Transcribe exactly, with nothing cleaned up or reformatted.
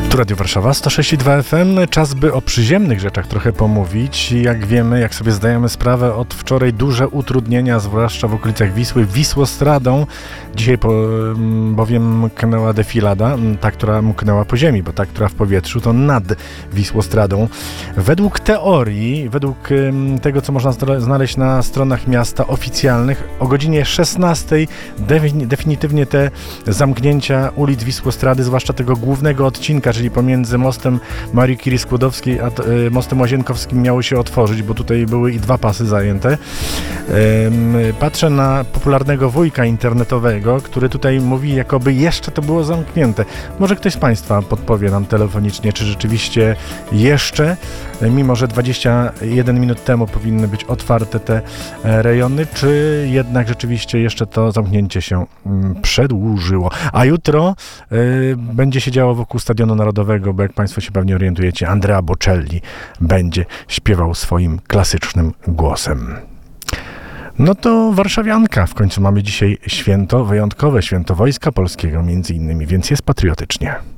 Tu Radio Warszawa, sto sześć i dwa F M. Czas, by o przyziemnych rzeczach trochę pomówić. Jak wiemy, jak sobie zdajemy sprawę, od wczoraj duże utrudnienia, zwłaszcza w okolicach Wisły, Wisłostradą. Dzisiaj po, bowiem mknęła defilada, ta, która mknęła po ziemi, bo ta, która w powietrzu, to nad Wisłostradą. Według teorii, według tego, co można znaleźć na stronach miasta oficjalnych, o godzinie szesnastej definitywnie te zamknięcia ulic Wisłostrady, zwłaszcza tego głównego odcinka, czyli pomiędzy mostem Marii Curie-Skłodowskiej a y, mostem Łazienkowskim, miało się otworzyć, bo tutaj były i dwa pasy zajęte. Ym, patrzę na popularnego wujka internetowego, który tutaj mówi, jakoby jeszcze to było zamknięte. Może ktoś z Państwa podpowie nam telefonicznie, czy rzeczywiście jeszcze, mimo że dwadzieścia jeden minut temu powinny być otwarte te rejony, czy jednak rzeczywiście jeszcze to zamknięcie się mm, przedłużyło. A jutro y, będzie się działo wokół Stadionu Narodowego, bo jak Państwo się pewnie orientujecie, Andrea Bocelli będzie śpiewał swoim klasycznym głosem. No to warszawianka. W końcu mamy dzisiaj święto, wyjątkowe święto Wojska Polskiego między innymi, więc jest patriotycznie.